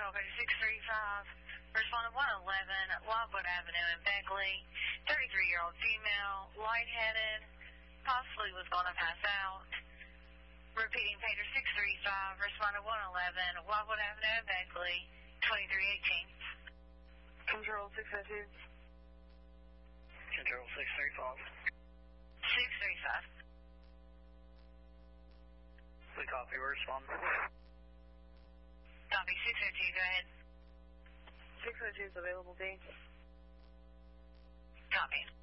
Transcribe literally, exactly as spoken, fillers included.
Control Pager six three five, responded one eleven Logwood Avenue in Beckley. thirty-three-year-old female, lightheaded, possibly was going to pass out. Repeating Pager six three five, responded one eleven Logwood Avenue in Beckley, twenty-three eighteen. Control six oh two. Control six three five. six three five. We copy, we're responding. Copy, six oh two, go ahead. six oh two is available, D. Copy.